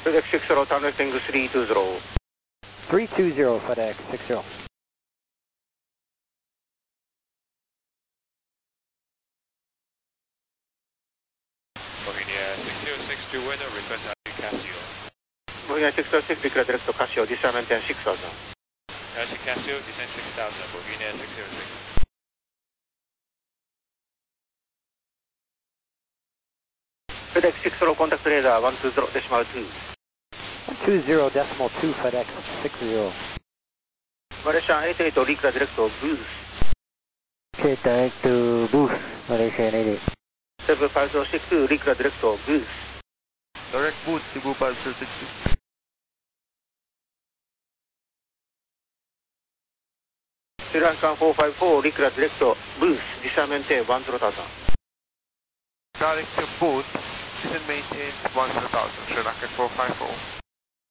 FedEx 60, translating 320. 320, FedEx 60. Bohemia 606 to winner, request Casio. Bohemia 606, declare direct to Casio, descend maintain 6000. Casio, descend 6000, Bohemia 606. FedEx 60, contact radar 120 decimal 2. 120.2, FedEx 60. Malaysia 88, declare direct to booth. Okay, direct to booth, Malaysia 88. 7562, declare direct to booth. Direct booth, Cebu 5062. Sri Lanka 454, declare direct to booth, descend maintain 100,000. Direct to booth, descend maintain 100,000, Sri Lanka 454.